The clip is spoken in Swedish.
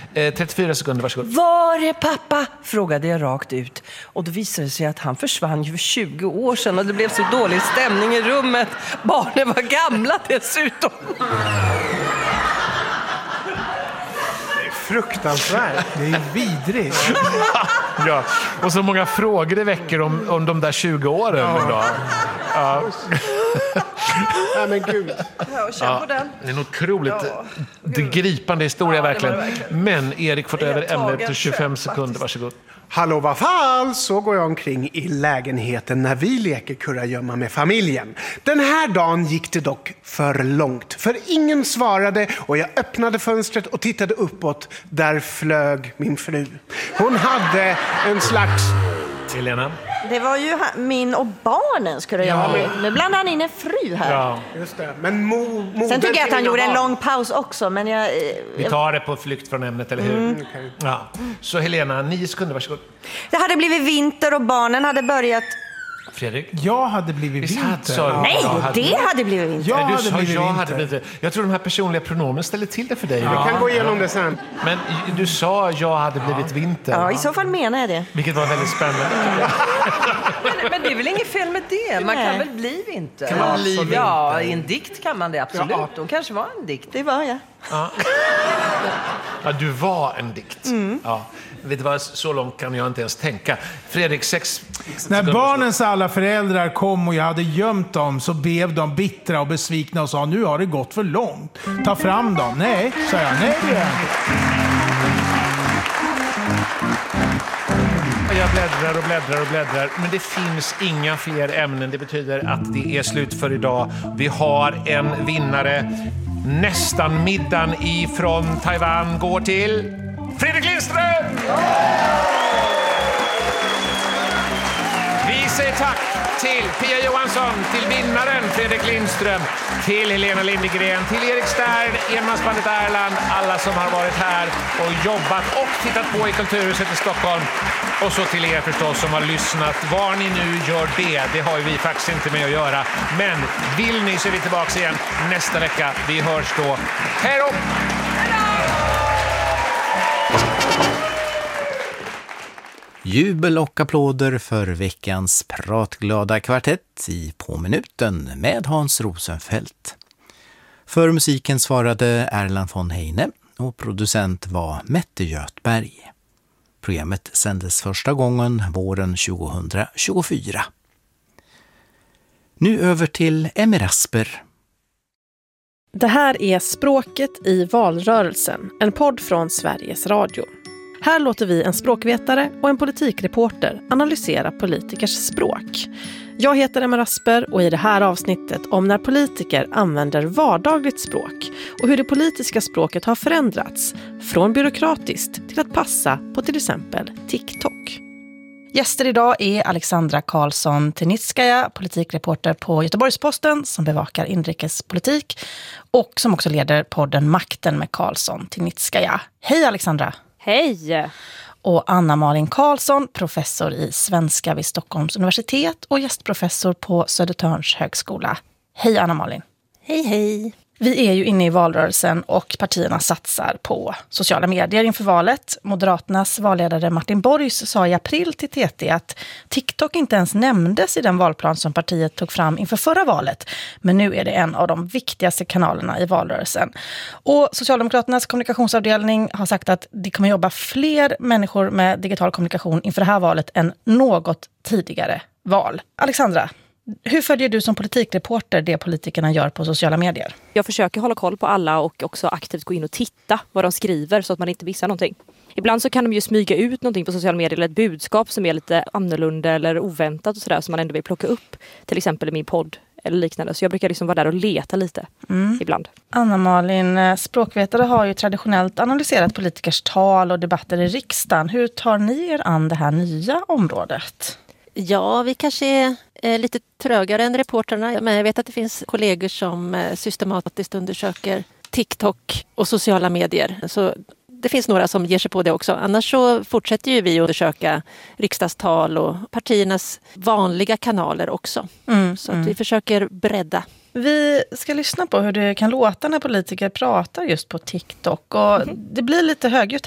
34 sekunder, varsågod. Var är pappa? Frågade jag rakt ut. Och då visade det sig att han försvann ju för 20 år sedan och det blev så dålig stämning i rummet. Barnen var gamla dessutom. Fruktansvärt. Det är vidrigt. Ja, och så många frågor det väcker om de där 20 åren. Då. Ja. Nej, men gud. Ja, på den. Det är en otroligt gripande historia, verkligen. Men Erik får över ämnet till 25 sekunder, varsågod. Hallå, vad fan? Så går jag omkring i lägenheten när vi leker kurragömma med familjen. Den här dagen gick det dock för långt. För ingen svarade och jag öppnade fönstret och tittade uppåt. Där flög min fru. Hon hade en slags... Helena? Det var ju min och barnen skulle jag med. Nu blandar han in en fru här. Ja. Just det. Men Sen tycker jag att han gjorde en lång paus också. Men Vi tar det på flykt från ämnet, eller hur? Okay. Ja. Så Helena, 9 sekunder, varsågod. Det hade blivit vinter och barnen hade börjat... Fredrik? Jag hade blivit vinter. Nej, det hade blivit vinter. Jag tror de här personliga pronomen ställer till det för dig. Jag kan gå igenom det sen. Men du sa jag hade blivit vinter. Ja, i så fall menar jag det. Vilket var väldigt spännande. Men det är väl inget fel med det. Man kan väl bli vinter. Kan man bli vinter? Ja, i en dikt kan man det absolut. Ja. De kanske var en dikt. Det var jag. Ja, du var en dikt. Ja. Vet du vad, så långt kan jag inte ens tänka. Fredrik, 6 När barnens alla föräldrar kom och jag hade gömt dem så blev de bittra och besvikna och sa nu har det gått för långt. Ta fram dem. Nej, sa jag. Nej, det är Jag bläddrar. Men det finns inga fler ämnen. Det betyder att det är slut för idag. Vi har en vinnare. Nästan middagen ifrån Taiwan går till Fredrik Lindström! Vi säger tack till Pia Johansson, till vinnaren Fredrik Lindström, till Helena Lindegren, till Erik Stern, enmansbandet Erland, alla som har varit här och jobbat och tittat på i Kulturhuset i Stockholm. Och så till er förstås som har lyssnat. Var ni nu gör det har ju vi faktiskt inte med att göra. Men vill ni så är vi tillbaka igen nästa vecka. Vi hörs då. Hej då! Jubel och applåder för veckans pratglada kvartett i På minuten med Hans Rosenfeldt. För musiken svarade Erland von Heine och producent var Mette Göthberg. Programmet sändes första gången våren 2024. Nu över till Emmy Rasper. Det här är Språket i valrörelsen, en podd från Sveriges Radio. Här låter vi en språkvetare och en politikreporter analysera politikers språk. Jag heter Emma Rasper och i det här avsnittet om när politiker använder vardagligt språk och hur det politiska språket har förändrats från byråkratiskt till att passa på till exempel TikTok. Gäster idag är Alexandra Karlsson-Tenitskaja, politikreporter på Göteborgs-Posten som bevakar inrikespolitik och som också leder podden Makten med Karlsson-Tenitskaja. Hej Alexandra! Hej! Och Anna-Malin Karlsson, professor i svenska vid Stockholms universitet och gästprofessor på Södertörns högskola. Hej Anna-Malin! Hej, hej! Vi är ju inne i valrörelsen och partierna satsar på sociala medier inför valet. Moderaternas valledare Martin Borgs sa i april till TT att TikTok inte ens nämndes i den valplan som partiet tog fram inför förra valet. Men nu är det en av de viktigaste kanalerna i valrörelsen. Och Socialdemokraternas kommunikationsavdelning har sagt att det kommer jobba fler människor med digital kommunikation inför det här valet än något tidigare val. Alexandra, hur följer du som politikreporter det politikerna gör på sociala medier? Jag försöker hålla koll på alla och också aktivt gå in och titta vad de skriver så att man inte missar någonting. Ibland så kan de ju smyga ut någonting på sociala medier eller ett budskap som är lite annorlunda eller oväntat och sådär som man ändå vill plocka upp. Till exempel i min podd eller liknande. Så jag brukar liksom vara där och leta lite ibland. Anna-Malin, språkvetare har ju traditionellt analyserat politikers tal och debatter i riksdagen. Hur tar ni er an det här nya området? Ja, vi kanske är lite trögare än reporterna. Men jag vet att det finns kollegor som systematiskt undersöker TikTok och sociala medier. Så det finns några som ger sig på det också. Annars så fortsätter ju vi att undersöka riksdagstal och partiernas vanliga kanaler också. Så att vi försöker bredda. Vi ska lyssna på hur det kan låta när politiker pratar just på TikTok. Och det blir lite högljutt